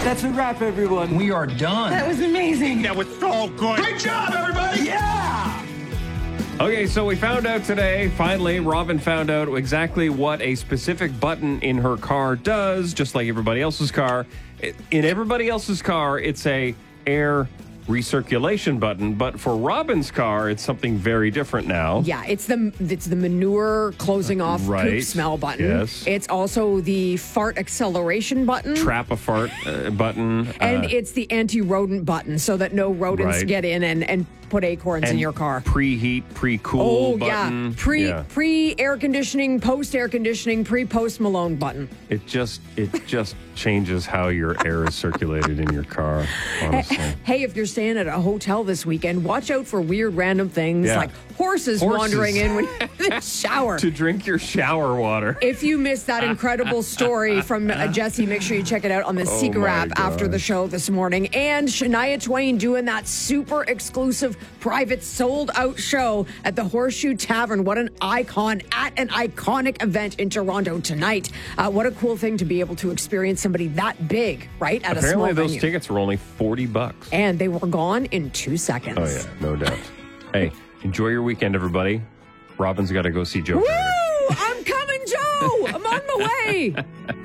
That's a wrap, everyone. We are done. That was amazing. That was so good. Great job, everybody. Yeah! Okay, so we found out today, finally, Robin found out exactly what a specific button in her car does, just like everybody else's car. In everybody else's car, it's a air recirculation button, but for Robin's car, it's something very different now. Yeah, it's the manure closing off poop smell button. Yes. It's also the fart acceleration button. Trap a fart button. And it's the anti-rodent button so that no rodents get in and put acorns in your car. Preheat, pre-cool button. Pre-air conditioning, post-air conditioning, pre-post Malone button. It just changes how your air is circulated in your car, honestly. Hey, if you're staying at a hotel this weekend, watch out for weird random things like horses wandering in when you're in the shower. To drink your shower water. If you missed that incredible story from Jesse, make sure you check it out on the Seeker app after the show this morning. And Shania Twain doing that super exclusive, private, sold-out show at the Horseshoe Tavern. What an icon at an iconic event in Toronto tonight. What a cool thing to be able to experience somebody that big, right, at a small venue. Apparently those tickets were only $40. And they were gone in 2 seconds. Oh, yeah, no doubt. Hey, enjoy your weekend, everybody. Robin's got to go see Joe. Woo! I'm coming, Joe! I'm on my way.